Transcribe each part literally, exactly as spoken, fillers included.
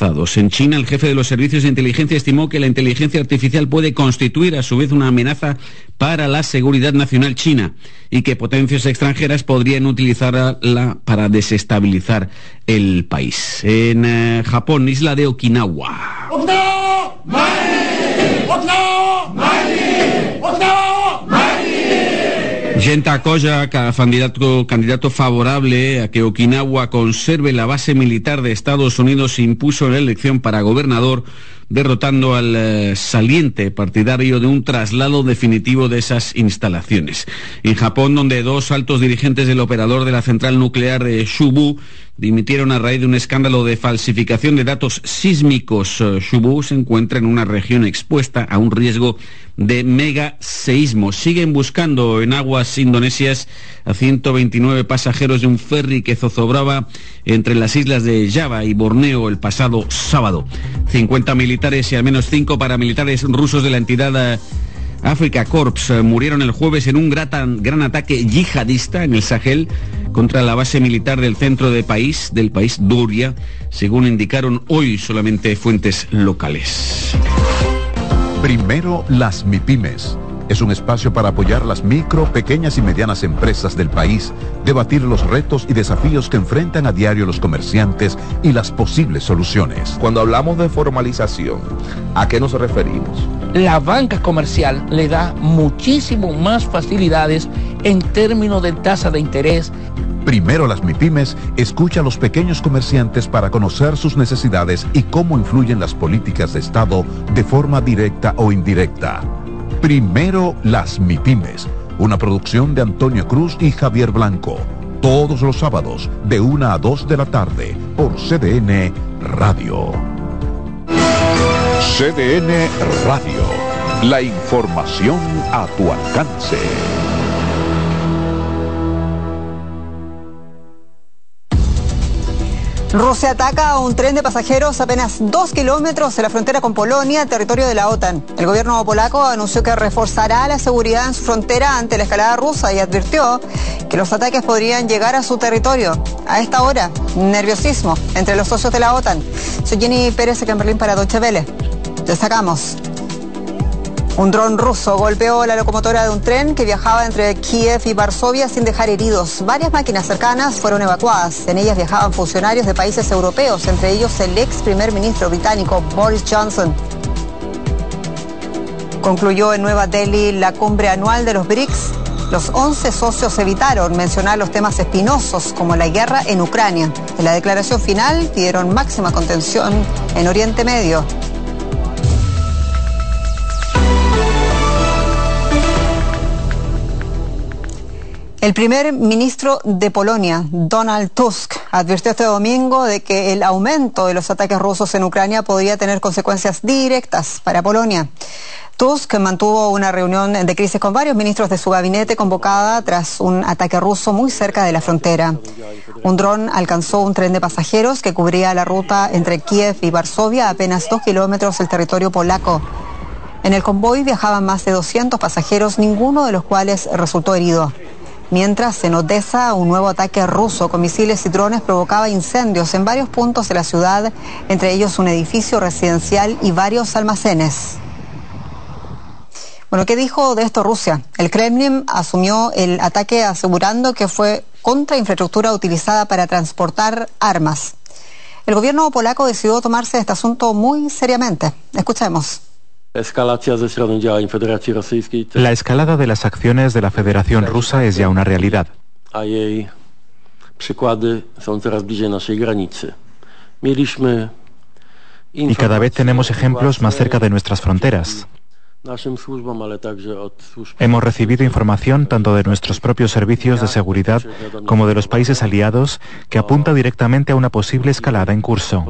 avanzados. En China, el jefe de los servicios de inteligencia estimó que la inteligencia artificial puede constituir a su vez una amenaza para la seguridad nacional china y que potencias extranjeras podrían utilizarla para desestabilizar el país. En eh, Japón, isla de Okinawa. ¡Okinawa! ¡Mari! ¡Okinawa! ¡Mari! ¡Okinawa! ¡Mari! Genta Koya, candidato, candidato favorable a que Okinawa conserve la base militar de Estados Unidos, impuso la elección para gobernador, derrotando al eh, saliente partidario de un traslado definitivo de esas instalaciones. En Japón, donde dos altos dirigentes del operador de la central nuclear de Chubu dimitieron a raíz de un escándalo de falsificación de datos sísmicos. Chubu se encuentra en una región expuesta a un riesgo de megaseísmo. Siguen buscando en aguas indonesias a ciento veintinueve pasajeros de un ferry que zozobraba entre las islas de Java y Borneo el pasado sábado. cincuenta militares y al menos cinco paramilitares rusos de la entidad Africa Corps murieron el jueves en un gran, gran ataque yihadista en el Sahel contra la base militar del centro de país, del país Duria, según indicaron hoy solamente fuentes locales. Primero las MIPYMES. Es un espacio para apoyar las micro, pequeñas y medianas empresas del país, debatir los retos y desafíos que enfrentan a diario los comerciantes y las posibles soluciones. Cuando hablamos de formalización, ¿a qué nos referimos? La banca comercial le da muchísimo más facilidades en términos de tasa de interés. Primero las MIPYMES escucha a los pequeños comerciantes para conocer sus necesidades y cómo influyen las políticas de Estado de forma directa o indirecta. Primero las MIPYMES, una producción de Antonio Cruz y Javier Blanco. Todos los sábados de una a dos de la tarde por C D N Radio. C D N Radio. La información a tu alcance. Rusia ataca a un tren de pasajeros a apenas dos kilómetros de la frontera con Polonia, territorio de la OTAN. El gobierno polaco anunció que reforzará la seguridad en su frontera ante la escalada rusa y advirtió que los ataques podrían llegar a su territorio. A esta hora, nerviosismo entre los socios de la OTAN. Soy Jenny Pérez, acá en Berlín para Deutsche Welle. Destacamos. Un dron ruso golpeó la locomotora de un tren que viajaba entre Kiev y Varsovia sin dejar heridos. Varias máquinas cercanas fueron evacuadas. En ellas viajaban funcionarios de países europeos, entre ellos el ex primer ministro británico Boris Johnson. Concluyó en Nueva Delhi la cumbre anual de los B R I C S. Los once socios evitaron mencionar los temas espinosos como la guerra en Ucrania. En la declaración final pidieron máxima contención en Oriente Medio. El primer ministro de Polonia, Donald Tusk, advirtió este domingo de que el aumento de los ataques rusos en Ucrania podría tener consecuencias directas para Polonia. Tusk mantuvo una reunión de crisis con varios ministros de su gabinete convocada tras un ataque ruso muy cerca de la frontera. Un dron alcanzó un tren de pasajeros que cubría la ruta entre Kiev y Varsovia a apenas dos kilómetros del territorio polaco. En el convoy viajaban más de doscientos pasajeros, ninguno de los cuales resultó herido. Mientras, en Odessa, un nuevo ataque ruso con misiles y drones provocaba incendios en varios puntos de la ciudad, entre ellos un edificio residencial y varios almacenes. Bueno, ¿qué dijo de esto Rusia? El Kremlin asumió el ataque asegurando que fue contra infraestructura utilizada para transportar armas. El gobierno polaco decidió tomarse este asunto muy seriamente. Escuchemos. La escalada de las acciones de la Federación Rusa es ya una realidad. Y cada vez tenemos ejemplos más cerca de nuestras fronteras. Hemos recibido información tanto de nuestros propios servicios de seguridad como de los países aliados que apunta directamente a una posible escalada en curso.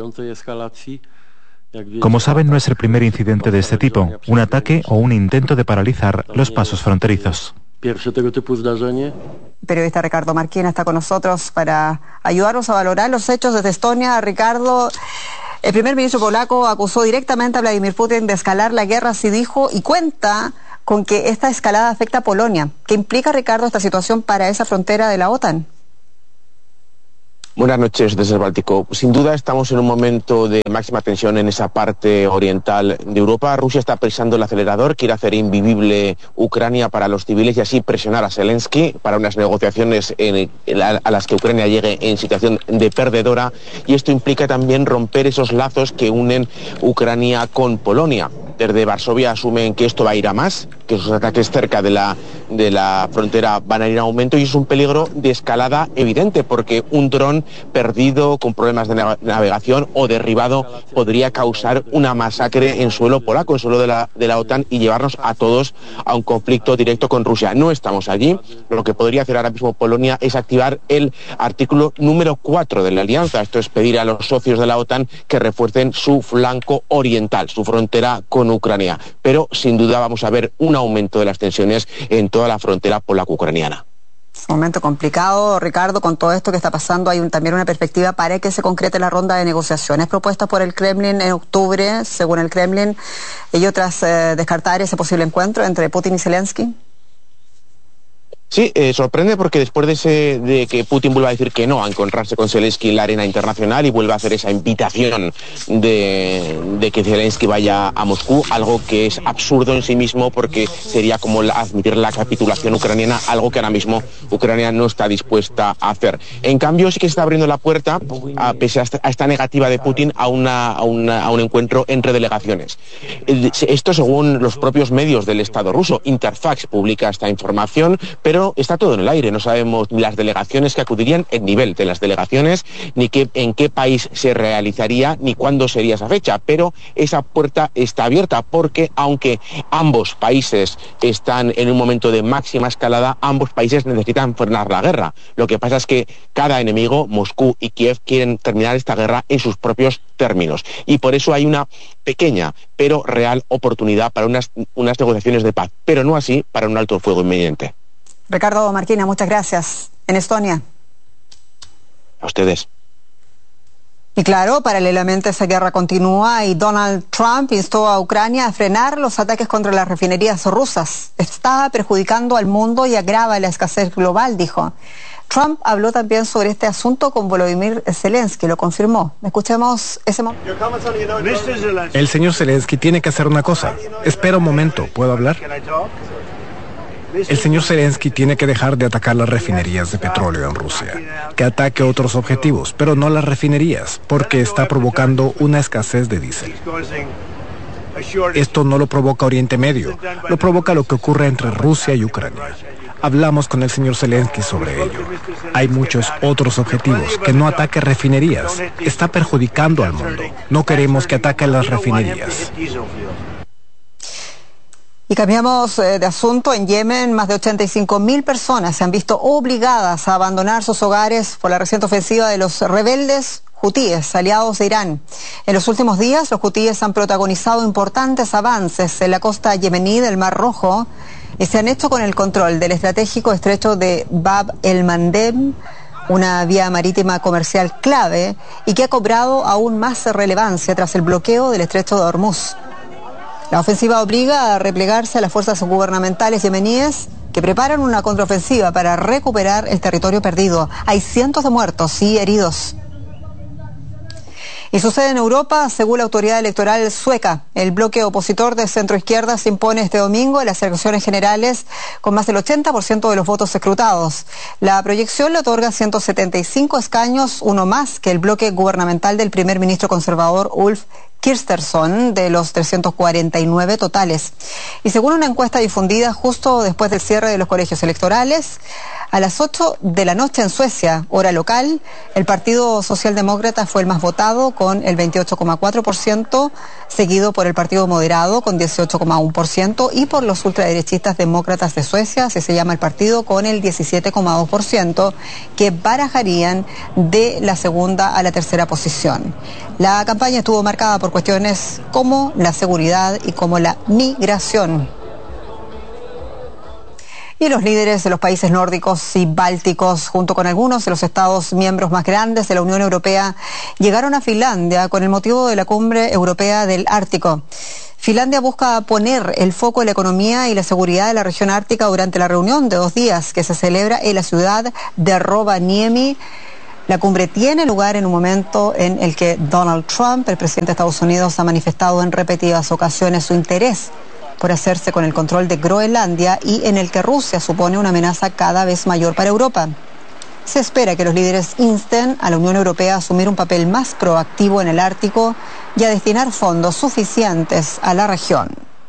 Como saben, no es el primer incidente de este tipo, un ataque o un intento de paralizar los pasos fronterizos. El periodista Ricardo Marquina está con nosotros para ayudarnos a valorar los hechos desde Estonia. Ricardo, el primer ministro polaco acusó directamente a Vladimir Putin de escalar la guerra, así dijo, y cuenta con que esta escalada afecta a Polonia. ¿Qué implica, Ricardo, esta situación para esa frontera de la OTAN? Buenas noches desde el Báltico. Sin duda estamos en un momento de máxima tensión en esa parte oriental de Europa. Rusia está pisando el acelerador, quiere hacer invivible Ucrania para los civiles y así presionar a Zelensky para unas negociaciones en, en la, a las que Ucrania llegue en situación de perdedora, y esto implica también romper esos lazos que unen Ucrania con Polonia. Desde Varsovia asumen que esto va a ir a más, que esos ataques cerca de la, de la frontera van a ir en aumento, y es un peligro de escalada evidente porque un dron perdido con problemas de navegación o derribado podría causar una masacre en suelo polaco, en suelo de la, de la OTAN, y llevarnos a todos a un conflicto directo con Rusia. No estamos allí. Lo que podría hacer ahora mismo Polonia es activar el artículo número cuatro de la alianza. Esto es pedir a los socios de la OTAN que refuercen su flanco oriental, su frontera con Ucrania. Pero sin duda vamos a ver un aumento de las tensiones en toda la frontera polaco-ucraniana. Es un momento complicado, Ricardo, con todo esto que está pasando. Hay un, también una perspectiva para que se concrete la ronda de negociaciones propuestas por el Kremlin en octubre, según el Kremlin, y otras eh, descartar ese posible encuentro entre Putin y Zelensky. Sí, eh, sorprende porque después de, ese, de que Putin vuelva a decir que no a encontrarse con Zelensky en la arena internacional y vuelva a hacer esa invitación de, de que Zelensky vaya a Moscú, algo que es absurdo en sí mismo porque sería como la, admitir la capitulación ucraniana, algo que ahora mismo Ucrania no está dispuesta a hacer. En cambio, sí que se está abriendo la puerta, a, pese a esta, a esta negativa de Putin, a, una, a, una, a un encuentro entre delegaciones. Esto según los propios medios del Estado ruso. Interfax publica esta información, pero Pero está todo en el aire, no sabemos ni las delegaciones que acudirían, el nivel de las delegaciones, ni qué, en qué país se realizaría, ni cuándo sería esa fecha, pero esa puerta está abierta porque aunque ambos países están en un momento de máxima escalada, ambos países necesitan frenar la guerra. Lo que pasa es que cada enemigo, Moscú y Kiev, quieren terminar esta guerra en sus propios términos, y por eso hay una pequeña pero real oportunidad para unas, unas negociaciones de paz, pero no así para un alto el fuego inminente. Ricardo Marquina, muchas gracias. En Estonia. A ustedes. Y claro, paralelamente esa guerra continúa y Donald Trump instó a Ucrania a frenar los ataques contra las refinerías rusas. Está perjudicando al mundo y agrava la escasez global, dijo. Trump habló también sobre este asunto con Volodymyr Zelensky, lo confirmó. Escuchemos ese momento. El señor Zelensky tiene que hacer una cosa. Espera un momento, ¿puedo hablar? El señor Zelensky tiene que dejar de atacar las refinerías de petróleo en Rusia, que ataque otros objetivos, pero no las refinerías, porque está provocando una escasez de diésel. Esto no lo provoca Oriente Medio, lo provoca lo que ocurre entre Rusia y Ucrania. Hablamos con el señor Zelensky sobre ello. Hay muchos otros objetivos, que no ataque refinerías, está perjudicando al mundo. No queremos que ataque las refinerías. Y cambiamos eh, de asunto. En Yemen, más de ochenta y cinco mil personas se han visto obligadas a abandonar sus hogares por la reciente ofensiva de los rebeldes hutíes, aliados de Irán. En los últimos días, los hutíes han protagonizado importantes avances en la costa yemení del Mar Rojo y se han hecho con el control del estratégico estrecho de Bab el-Mandeb, una vía marítima comercial clave y que ha cobrado aún más relevancia tras el bloqueo del estrecho de Hormuz. La ofensiva obliga a replegarse a las fuerzas gubernamentales yemeníes que preparan una contraofensiva para recuperar el territorio perdido. Hay cientos de muertos y heridos. Y sucede en Europa, según la autoridad electoral sueca. El bloque opositor de centroizquierda se impone este domingo en las elecciones generales con más del ochenta por ciento de los votos escrutados. La proyección le otorga ciento setenta y cinco escaños, uno más que el bloque gubernamental del primer ministro conservador Ulf Kristersson, de los trescientos cuarenta y nueve totales. Y según una encuesta difundida justo después del cierre de los colegios electorales, a las ocho de la noche en Suecia, hora local, el Partido Socialdemócrata fue el más votado con el veintiocho coma cuatro por ciento, seguido por el Partido Moderado con dieciocho coma uno por ciento y por los ultraderechistas demócratas de Suecia, así se llama el partido, con el diecisiete coma dos por ciento, que barajarían de la segunda a la tercera posición. La campaña estuvo marcada por cuestiones como la seguridad y como la migración. Y los líderes de los países nórdicos y bálticos, junto con algunos de los estados miembros más grandes de la Unión Europea, llegaron a Finlandia con el motivo de la Cumbre Europea del Ártico. Finlandia busca poner el foco en la economía y la seguridad de la región ártica durante la reunión de dos días que se celebra en la ciudad de Rovaniemi, La cumbre tiene lugar en un momento en el que Donald Trump, el presidente de Estados Unidos, ha manifestado en repetidas ocasiones su interés por hacerse con el control de Groenlandia y en el que Rusia supone una amenaza cada vez mayor para Europa. Se espera que los líderes insten a la Unión Europea a asumir un papel más proactivo en el Ártico y a destinar fondos suficientes a la región.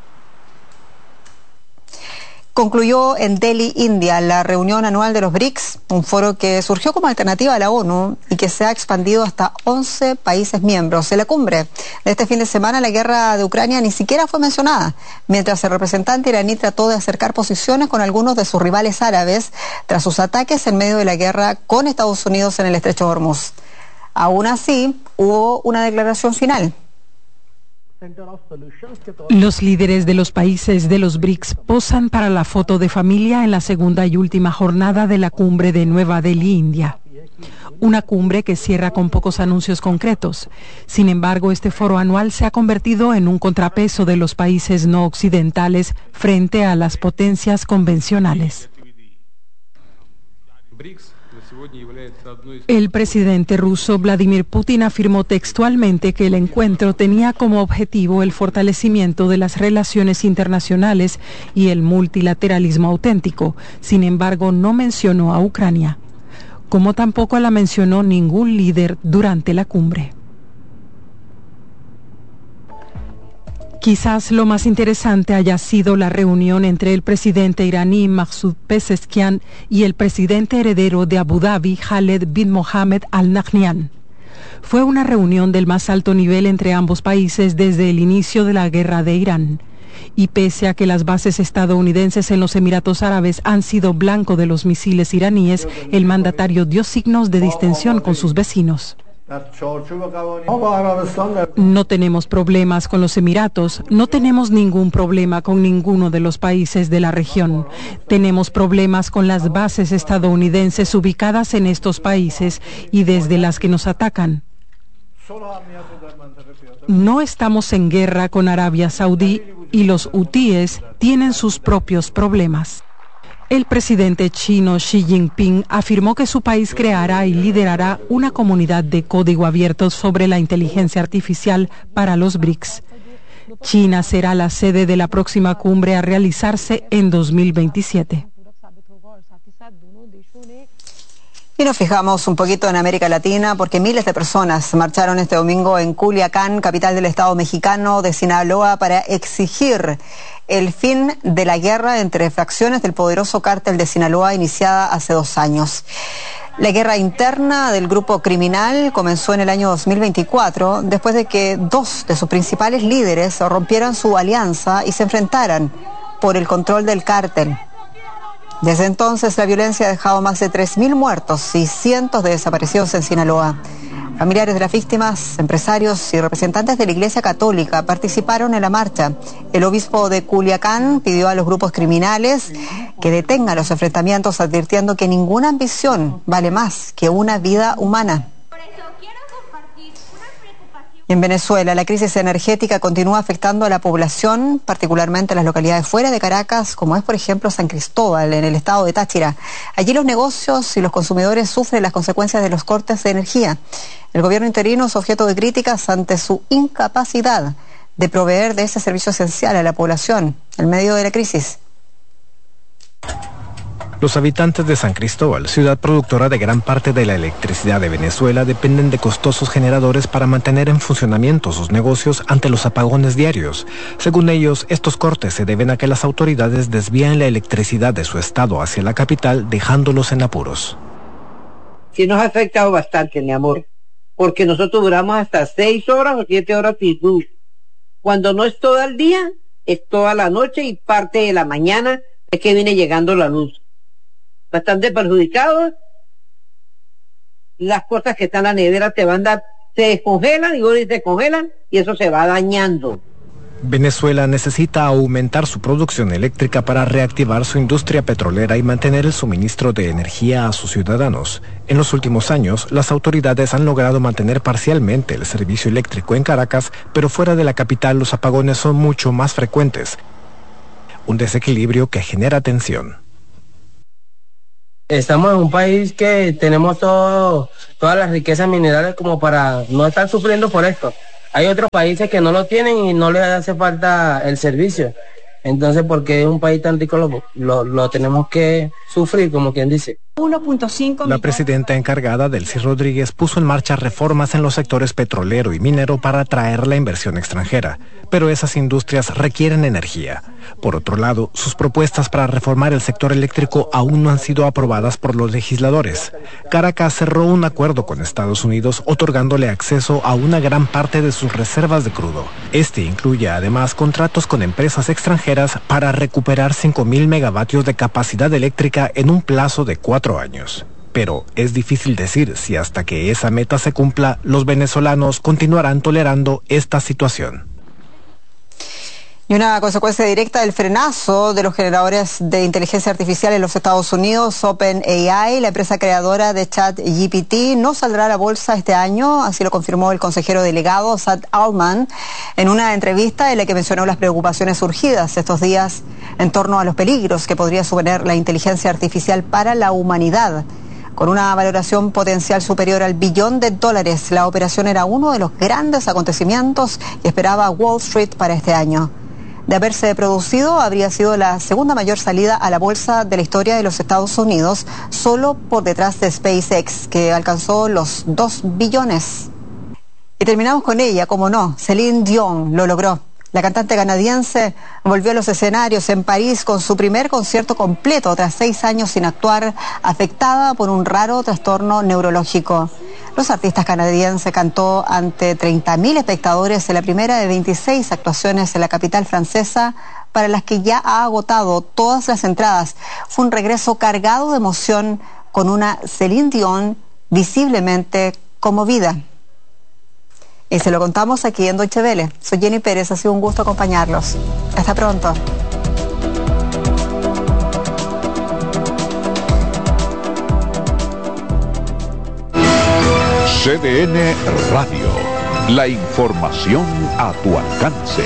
Concluyó en Delhi, India, la reunión anual de los BRICS, un foro que surgió como alternativa a la ONU y que se ha expandido hasta once países miembros. En la cumbre de este fin de semana, la guerra de Ucrania ni siquiera fue mencionada, mientras el representante iraní trató de acercar posiciones con algunos de sus rivales árabes tras sus ataques en medio de la guerra con Estados Unidos en el estrecho de Hormuz. Aún así, hubo una declaración final. Los líderes de los países de los BRICS posan para la foto de familia en la segunda y última jornada de la cumbre de Nueva Delhi, India. Una cumbre que cierra con pocos anuncios concretos. Sin embargo, este foro anual se ha convertido en un contrapeso de los países no occidentales frente a las potencias convencionales. El presidente ruso Vladimir Putin afirmó textualmente que el encuentro tenía como objetivo el fortalecimiento de las relaciones internacionales y el multilateralismo auténtico. Sin embargo, no mencionó a Ucrania, como tampoco la mencionó ningún líder durante la cumbre. Quizás lo más interesante haya sido la reunión entre el presidente iraní Masoud Pezeshkian y el presidente heredero de Abu Dhabi, Khaled bin Mohammed Al Nahyan. Fue una reunión del más alto nivel entre ambos países desde el inicio de la guerra de Irán. Y pese a que las bases estadounidenses en los Emiratos Árabes han sido blanco de los misiles iraníes, el mandatario dio signos de distensión con sus vecinos. No tenemos problemas con los Emiratos, no tenemos ningún problema con ninguno de los países de la región. Tenemos problemas con las bases estadounidenses ubicadas en estos países y desde las que nos atacan. No estamos en guerra con Arabia Saudí y los hutíes tienen sus propios problemas. El presidente chino Xi Jinping afirmó que su país creará y liderará una comunidad de código abierto sobre la inteligencia artificial para los BRICS. China será la sede de la próxima cumbre a realizarse en dos mil veintisiete. Y nos fijamos un poquito en América Latina porque miles de personas marcharon este domingo en Culiacán, capital del estado mexicano de Sinaloa, para exigir el fin de la guerra entre facciones del poderoso cártel de Sinaloa iniciada hace dos años. La guerra interna del grupo criminal comenzó en el año dos mil veinticuatro, después de que dos de sus principales líderes rompieran su alianza y se enfrentaran por el control del cártel. Desde entonces, la violencia ha dejado más de tres mil muertos y cientos de desaparecidos en Sinaloa. Familiares de las víctimas, empresarios y representantes de la Iglesia Católica participaron en la marcha. El obispo de Culiacán pidió a los grupos criminales que detengan los enfrentamientos, advirtiendo que ninguna ambición vale más que una vida humana. En Venezuela, la crisis energética continúa afectando a la población, particularmente en las localidades fuera de Caracas, como es, por ejemplo, San Cristóbal, en el estado de Táchira. Allí los negocios y los consumidores sufren las consecuencias de los cortes de energía. El gobierno interino es objeto de críticas ante su incapacidad de proveer de ese servicio esencial a la población en medio de la crisis. Los habitantes de San Cristóbal, ciudad productora de gran parte de la electricidad de Venezuela, dependen de costosos generadores para mantener en funcionamiento sus negocios ante los apagones diarios. Según ellos, estos cortes se deben a que las autoridades desvían la electricidad de su estado hacia la capital, dejándolos en apuros. Sí nos ha afectado bastante, mi amor, porque nosotros duramos hasta seis horas o siete horas sin luz. Cuando no es todo el día, es toda la noche y parte de la mañana es que viene llegando la luz. Bastante perjudicados. Las cosas que están en la nevera te van a, se descongelan y se descongelan y eso se va dañando. Venezuela necesita aumentar su producción eléctrica para reactivar su industria petrolera y mantener el suministro de energía a sus ciudadanos. En los últimos años, las autoridades han logrado mantener parcialmente el servicio eléctrico en Caracas, pero fuera de la capital los apagones son mucho más frecuentes. Un desequilibrio que genera tensión. Estamos en un país que tenemos todo, todas las riquezas minerales como para no estar sufriendo por esto. Hay otros países que no lo tienen y no les hace falta el servicio. Entonces, porque es un país tan rico, lo, lo, lo tenemos que sufrir, como quien dice. uno punto cinco La presidenta encargada, Delcy Rodríguez, puso en marcha reformas en los sectores petrolero y minero para atraer la inversión extranjera, pero esas industrias requieren energía. Por otro lado, sus propuestas para reformar el sector eléctrico aún no han sido aprobadas por los legisladores. Caracas cerró un acuerdo con Estados Unidos otorgándole acceso a una gran parte de sus reservas de crudo. Este incluye además contratos con empresas extranjeras para recuperar cinco mil megavatios de capacidad eléctrica en un plazo de cuatro años. Pero es difícil decir si hasta que esa meta se cumpla, los venezolanos continuarán tolerando esta situación. Y una consecuencia directa del frenazo de los generadores de inteligencia artificial en los Estados Unidos, OpenAI, la empresa creadora de ChatGPT, no saldrá a la bolsa este año, así lo confirmó el consejero delegado Sad Altman en una entrevista en la que mencionó las preocupaciones surgidas estos días en torno a los peligros que podría suponer la inteligencia artificial para la humanidad. Con una valoración potencial superior al billón de dólares, la operación era uno de los grandes acontecimientos que esperaba Wall Street para este año. De haberse producido, habría sido la segunda mayor salida a la bolsa de la historia de los Estados Unidos, solo por detrás de SpaceX, que alcanzó los dos billones. Y terminamos con ella, como no, Celine Dion lo logró. La cantante canadiense volvió a los escenarios en París con su primer concierto completo tras seis años sin actuar, afectada por un raro trastorno neurológico. Los artistas canadienses cantó ante treinta mil espectadores en la primera de veintiséis actuaciones en la capital francesa, para las que ya ha agotado todas las entradas. Fue un regreso cargado de emoción, con una Celine Dion visiblemente conmovida. Y se lo contamos aquí en Deutsche Welle. Soy Jenny Pérez, ha sido un gusto acompañarlos. Hasta pronto. C D N Radio. La información a tu alcance.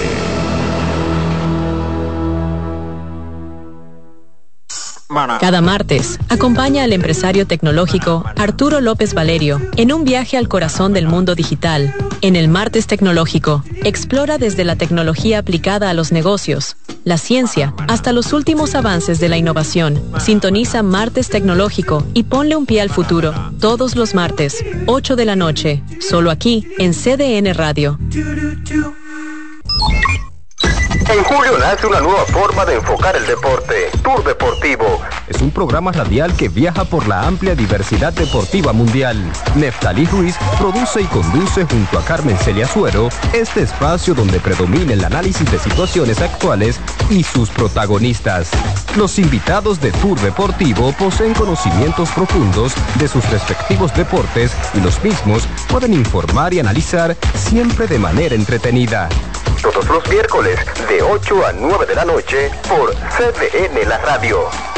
Cada martes, acompaña al empresario tecnológico Arturo López Valerio en un viaje al corazón del mundo digital. En el Martes Tecnológico, explora desde la tecnología aplicada a los negocios, la ciencia, hasta los últimos avances de la innovación. Sintoniza Martes Tecnológico y ponle un pie al futuro. Todos los martes, ocho de la noche, solo aquí en C D N Radio. En julio nace una nueva forma de enfocar el deporte, Tour Deportivo. Es un programa radial que viaja por la amplia diversidad deportiva mundial. Neftalí Ruiz produce y conduce junto a Carmen Celia Suero este espacio donde predomina el análisis de situaciones actuales y sus protagonistas. Los invitados de Tour Deportivo poseen conocimientos profundos de sus respectivos deportes y los mismos pueden informar y analizar siempre de manera entretenida. Todos los miércoles de ocho a nueve de la noche por C D N La Radio.